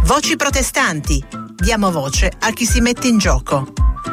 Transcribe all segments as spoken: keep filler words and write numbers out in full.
Voci protestanti. Diamo voce a chi si mette in gioco.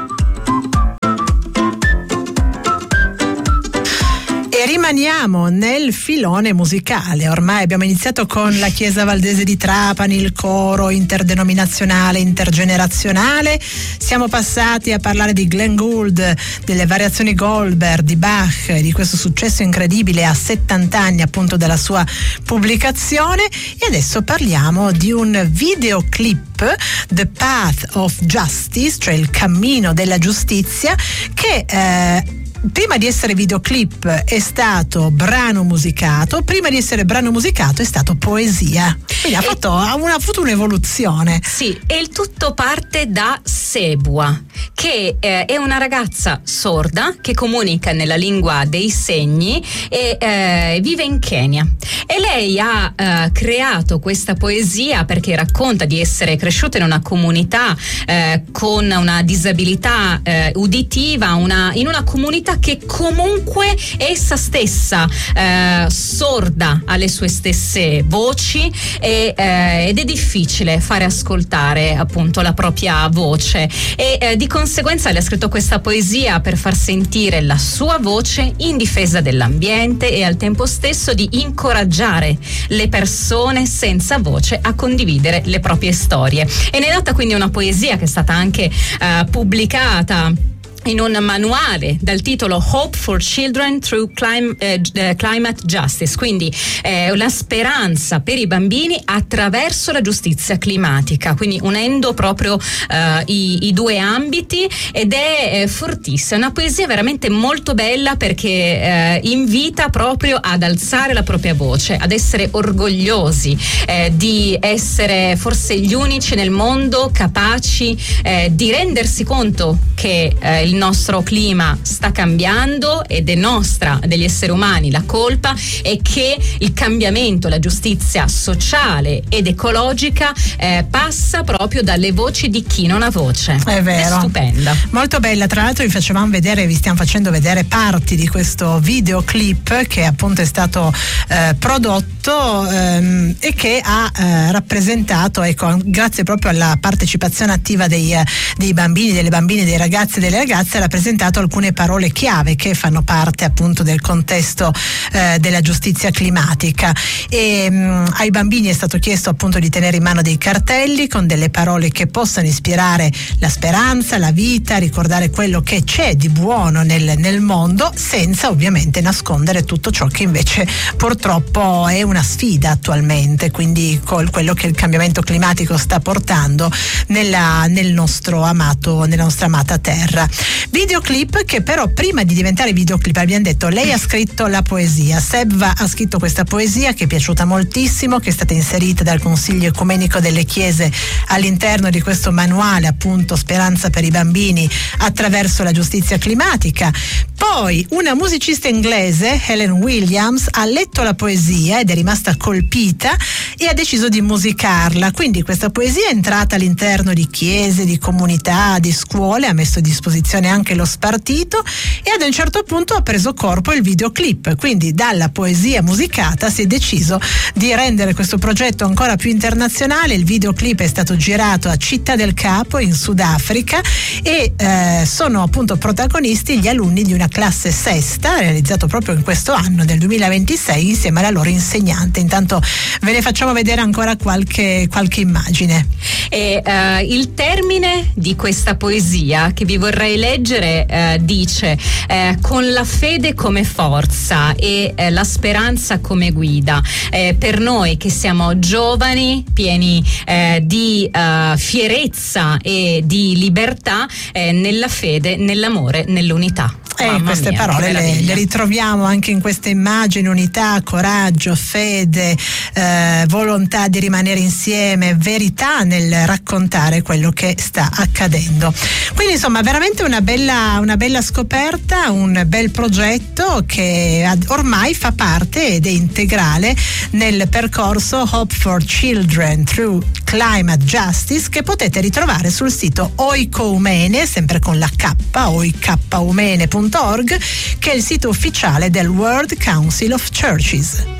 E rimaniamo nel filone musicale. Ormai abbiamo iniziato con la Chiesa Valdese di Trapani, il coro interdenominazionale, intergenerazionale. Siamo passati a parlare di Glenn Gould, delle variazioni Goldberg, di Bach, di questo successo incredibile a settanta anni appunto dalla sua pubblicazione. E adesso parliamo di un videoclip, The Path of Justice, cioè il cammino della giustizia, che eh, prima di essere videoclip è stato brano musicato, prima di essere brano musicato è stato poesia. Quindi ha, fatto, ha avuto un'evoluzione. Sì, e il tutto parte da Sebua, che eh, è una ragazza sorda che comunica nella lingua dei segni e eh, vive in Kenya. E lei ha eh, creato questa poesia perché racconta di essere cresciuta in una comunità eh, con una disabilità eh, uditiva, una, in una comunità che comunque essa stessa eh, sorda alle sue stesse voci e, eh, ed è difficile fare ascoltare appunto la propria voce e eh, di conseguenza le ha scritto questa poesia per far sentire la sua voce in difesa dell'ambiente e al tempo stesso di incoraggiare le persone senza voce a condividere le proprie storie. E ne è nata quindi una poesia che è stata anche eh, pubblicata in un manuale dal titolo Hope for Children Through Clim- eh, Climate Justice, quindi eh, la speranza per i bambini attraverso la giustizia climatica, quindi unendo proprio eh, i, i due ambiti, ed è eh, fortissima, una poesia veramente molto bella perché eh, invita proprio ad alzare la propria voce, ad essere orgogliosi eh, di essere forse gli unici nel mondo capaci eh, di rendersi conto che eh, il nostro clima sta cambiando ed è nostra, degli esseri umani, la colpa, e che il cambiamento, la giustizia sociale ed ecologica eh, passa proprio dalle voci di chi non ha voce. È vero. È stupenda. Molto bella. Tra l'altro vi facevamo vedere, vi stiamo facendo vedere parti di questo videoclip che appunto è stato eh, prodotto ehm, e che ha eh, rappresentato, ecco, grazie proprio alla partecipazione attiva dei, eh, dei bambini, delle bambine, dei ragazzi e delle ragazze, ha rappresentato alcune parole chiave che fanno parte appunto del contesto eh, della giustizia climatica. E mh, ai bambini è stato chiesto appunto di tenere in mano dei cartelli con delle parole che possano ispirare la speranza, la vita, ricordare quello che c'è di buono nel, nel mondo, senza ovviamente nascondere tutto ciò che invece purtroppo è una sfida attualmente, quindi con quello che il cambiamento climatico sta portando nella, nel nostro amato, nella nostra amata terra. Videoclip che però prima di diventare videoclip, abbiamo detto, lei ha scritto la poesia, Sebva ha scritto questa poesia che è piaciuta moltissimo, che è stata inserita dal Consiglio Ecumenico delle Chiese all'interno di questo manuale appunto Speranza per i bambini attraverso la giustizia climatica. Poi una musicista inglese, Helen Williams, ha letto la poesia ed è rimasta colpita e ha deciso di musicarla, quindi questa poesia è entrata all'interno di chiese, di comunità, di scuole, ha messo a disposizione anche lo spartito e ad un certo punto ha preso corpo il videoclip, quindi dalla poesia musicata si è deciso di rendere questo progetto ancora più internazionale. Il videoclip è stato girato a Città del Capo in Sudafrica e eh, sono appunto protagonisti gli alunni di una classe sesta realizzato proprio in questo anno del duemilaventisei insieme alla loro insegnante. Intanto ve ne facciamo vedere ancora qualche, qualche immagine. E uh, il termine di questa poesia che vi vorrei leggere eh, dice eh, con la fede come forza e eh, la speranza come guida, eh, per noi che siamo giovani pieni eh, di eh, fierezza e di libertà eh, nella fede, nell'amore, nell'unità. E queste mia, parole le, le ritroviamo anche in queste immagini: unità, coraggio, fede, eh, volontà di rimanere insieme, verità nel raccontare quello che sta accadendo. Quindi insomma veramente una bella, una bella scoperta, un bel progetto che ormai fa parte ed è integrale nel percorso Hope for Children Through Climate Justice, che potete ritrovare sul sito Oikoumene, sempre con la K, oikoumene punto org, che è il sito ufficiale del World Council of Churches.